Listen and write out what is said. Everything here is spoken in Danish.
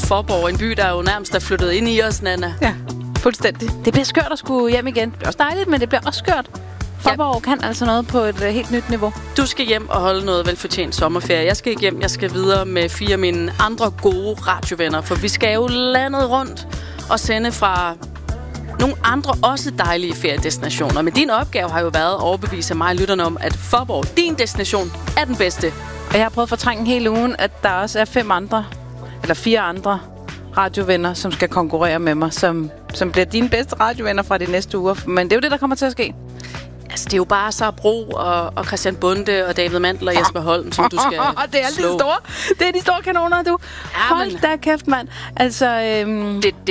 Faaborg, en by, der jo nærmest er flyttet ind i os, Nanna. Ja, fuldstændig. Det bliver skørt at skulle hjem igen. Det bliver også dejligt, men det bliver også skørt. Faaborg kan altså noget på et helt nyt niveau. Du skal hjem og holde noget velfortjent sommerferie. Jeg skal ikke hjem, jeg skal videre med 4 af mine andre gode radiovenner, for vi skal jo landet rundt og sende fra nogle andre også dejlige feriedestinationer. Men din opgave har jo været at overbevise mig og lytterne om, at Faaborg, din destination, er den bedste. Og jeg har prøvet at fortrænge hele ugen, at der også er 4 andre radiovenner, som skal konkurrere med mig, som bliver dine bedste radiovenner fra de næste uger. Men det er jo det, der kommer til at ske. Altså, det er jo bare så Bro og Christian Bunde og David Mandel og Jesper Holm, som du skal det er alle de store. Det er de store kanoner, du. Hold da kæft, mand. Altså, det